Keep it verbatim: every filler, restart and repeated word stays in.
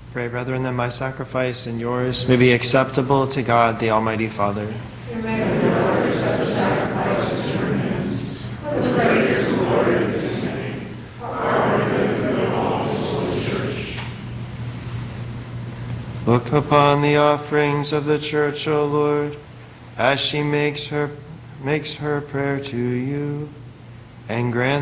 Pray, brethren, that my sacrifice and yours may be acceptable to God, the Almighty Father. May the Lord accept the sacrifice of your hands, for the praise and glory of his name, for our good and the law of his holy church. Look upon the offerings of the church, O Lord, as she makes her makes her prayer to you, and grant